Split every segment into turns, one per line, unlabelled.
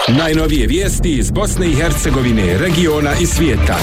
Najnovije vijesti iz Bosne i Hercegovine, regiona i svijeta.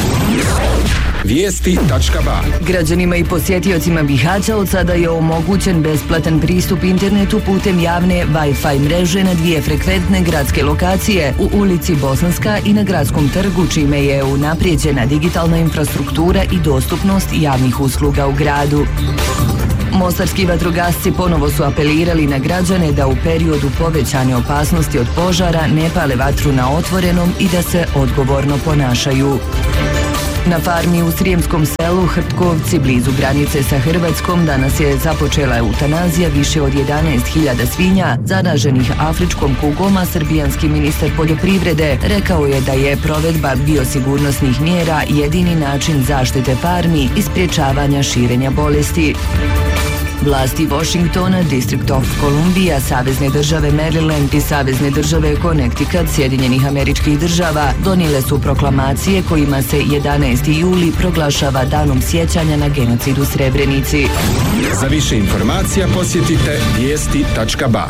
Vijesti.ba.
Građanima i posjetiocima Bihaća od sada je omogućen besplatan pristup internetu putem javne Wi-Fi mreže na 2 frekventne gradske lokacije u ulici Bosanska i na Gradskom trgu, čime je unaprijeđena digitalna infrastruktura i dostupnost javnih usluga u gradu. Mostarski vatrogasci ponovo su apelirali na građane da u periodu povećane opasnosti od požara ne pale vatru na otvorenom i da se odgovorno ponašaju. Na farmi u Srijemskom selu Hrtkovci, blizu granice sa Hrvatskom, danas je započela eutanazija više od 11.000 svinja zaraženih afričkom kugom, a srbijanski ministar poljoprivrede rekao je da je provedba biosigurnosnih mjera jedini način zaštite farmi i sprječavanja širenja bolesti. Vlasti Washingtona, District of Columbia, savezne države Maryland i savezne države Connecticut Sjedinjenih Američkih Država donijele su proklamacije kojima se 11. juli proglašava danom sjećanja na genocid u Srebrenici.
Za više informacija posjetite vijesti.ba.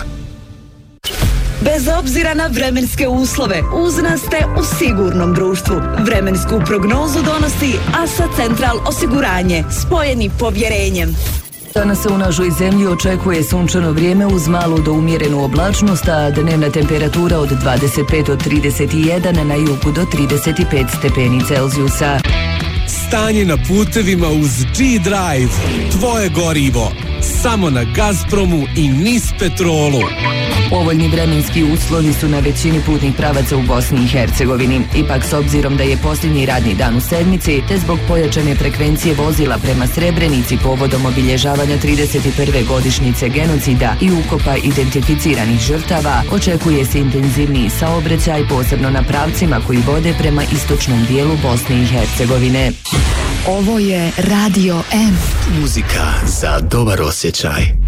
Bez obzira na vremenske uslove, uz nas ste u sigurnom društvu. Vremensku prognozu donosi ASA Central osiguranje, spojeni povjerenjem.
Danas se u našoj zemlji očekuje sunčano vrijeme uz malu do umjerenu oblačnost, a dnevna temperatura od 25 do 31, na jugu do 35 stepeni Celzijusa.
Stanje na putevima uz G-Drive, tvoje gorivo, samo na Gazpromu i NIS Petrolu.
Povoljni vremenski uslovi su na većini putnih pravaca u Bosni i Hercegovini. Ipak, s obzirom da je posljednji radni dan u sedmici, te zbog pojačane frekvencije vozila prema Srebrenici povodom obilježavanja 31. godišnjice genocida i ukopa identificiranih žrtava, očekuje se intenzivniji saobraćaj, posebno na pravcima koji vode prema istočnom dijelu Bosne i Hercegovine.
Ovo je Radio M.
Muzika za dobar osjećaj.